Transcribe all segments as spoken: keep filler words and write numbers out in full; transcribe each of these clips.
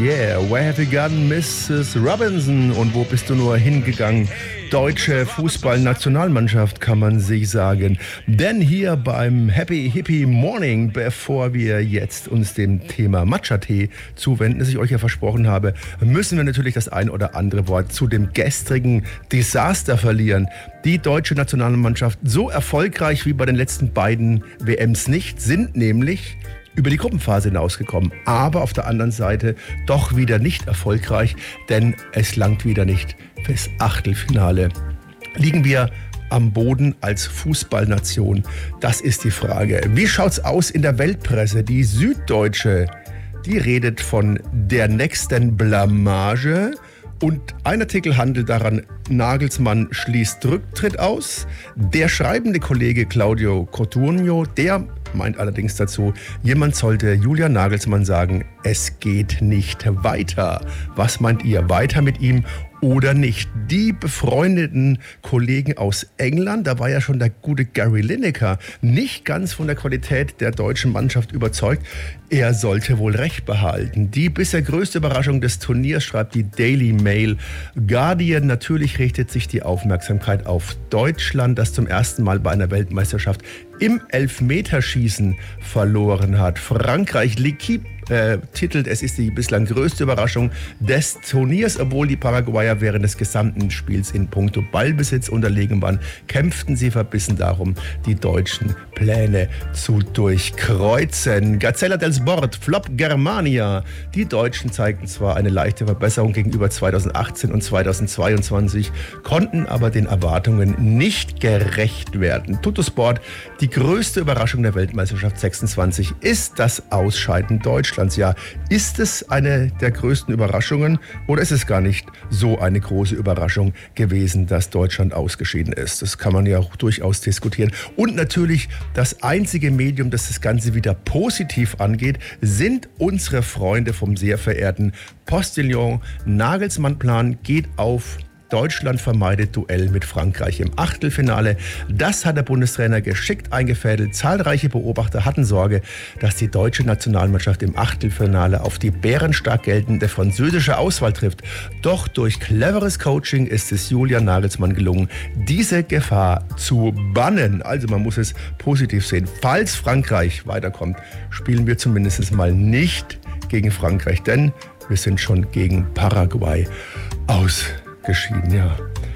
Yeah, where have you gone, Missus Robinson? Und wo bist du nur hingegangen? Deutsche Fußballnationalmannschaft, kann man sich sagen. Denn hier beim Happy Hippie Morning, bevor wir jetzt uns dem Thema Matcha-Tee zuwenden, das ich euch ja versprochen habe, müssen wir natürlich das ein oder andere Wort zu dem gestrigen Desaster verlieren. Die deutsche Nationalmannschaft, so erfolgreich wie bei den letzten beiden W Ms nicht, sind nämlich über die Gruppenphase hinausgekommen, aber auf der anderen Seite doch wieder nicht erfolgreich, denn es langt wieder nicht fürs Achtelfinale. Liegen wir am Boden als Fußballnation? Das ist die Frage. Wie schaut's aus in der Weltpresse? Die Süddeutsche, die redet von der nächsten Blamage. Und ein Artikel handelt daran, Nagelsmann schließt Rücktritt aus. Der schreibende Kollege Claudio Cotugno, der meint allerdings dazu, jemand sollte Julian Nagelsmann sagen, es geht nicht weiter. Was meint ihr? Weiter mit ihm oder nicht? Die befreundeten Kollegen aus England, da war ja schon der gute Gary Lineker nicht ganz von der Qualität der deutschen Mannschaft überzeugt. Er sollte wohl recht behalten. Die bisher größte Überraschung des Turniers, schreibt die Daily Mail. Guardian, natürlich richtet sich die Aufmerksamkeit auf Deutschland, das zum ersten Mal bei einer Weltmeisterschaft im Elfmeterschießen verloren hat. Frankreich, L'Équipe äh, titelt, es ist die bislang größte Überraschung des Turniers, obwohl die Paraguayer während des gesamten Spiels in puncto Ballbesitz unterlegen waren, kämpften sie verbissen darum, die deutschen Pläne zu durchkreuzen. Gazzella del Sport, Flop Germania. Die Deutschen zeigten zwar eine leichte Verbesserung gegenüber zweitausendachtzehn und zweitausendzweiundzwanzig, konnten aber den Erwartungen nicht gerecht werden. Tuttosport, die größte Überraschung der Weltmeisterschaft sechsundzwanzig ist das Ausscheiden Deutschlands. Ja, ist es eine der größten Überraschungen oder ist es gar nicht so eine große Überraschung gewesen, dass Deutschland ausgeschieden ist? Das kann man ja auch durchaus diskutieren. Und natürlich das einzige Medium, das das Ganze wieder positiv angeht, sind unsere Freunde vom sehr verehrten Postillon. Nagelsmann-Plan geht auf. Deutschland vermeidet Duell mit Frankreich im Achtelfinale. Das hat der Bundestrainer geschickt eingefädelt. Zahlreiche Beobachter hatten Sorge, dass die deutsche Nationalmannschaft im Achtelfinale auf die bärenstark geltende französische Auswahl trifft. Doch durch cleveres Coaching ist es Julian Nagelsmann gelungen, diese Gefahr zu bannen. Also man muss es positiv sehen. Falls Frankreich weiterkommt, spielen wir zumindest mal nicht gegen Frankreich, denn wir sind schon gegen Paraguay ausgeschieden. Geschieden, ja.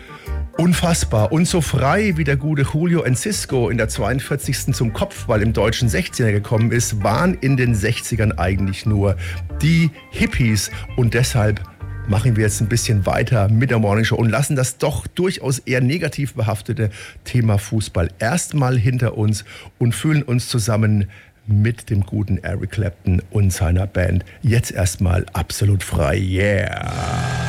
Unfassbar. Und so frei wie der gute Julio Enciso in der zweiundvierzigsten zum Kopfball im deutschen sechzehner gekommen ist, waren in den sechzigern eigentlich nur die Hippies. Und deshalb machen wir jetzt ein bisschen weiter mit der Morning Show und lassen das doch durchaus eher negativ behaftete Thema Fußball erstmal hinter uns und fühlen uns zusammen mit dem guten Eric Clapton und seiner Band jetzt erstmal absolut frei. Yeah!